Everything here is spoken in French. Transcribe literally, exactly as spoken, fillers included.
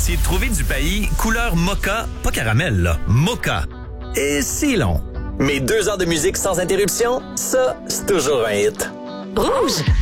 essayer de trouver du pays couleur mocha, pas caramel, là, mocha. Et c'est long. Mais deux heures de musique sans interruption, ça, c'est toujours un hit. Rouge!